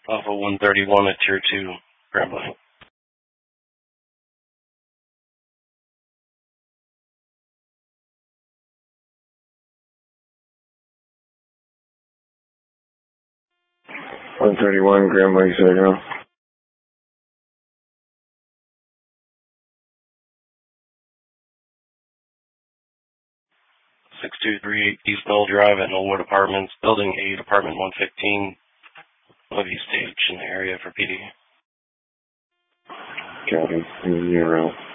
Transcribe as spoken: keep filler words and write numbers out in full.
Off of one thirty-one at Tier two, Grand Blanc. one thirty-one, Grand Blanc Zero. six two three eight East Bell Drive at Knollwood Apartments, Building eight, Apartment one fifteen. Love you stage in the area for P D. Got it. Zero.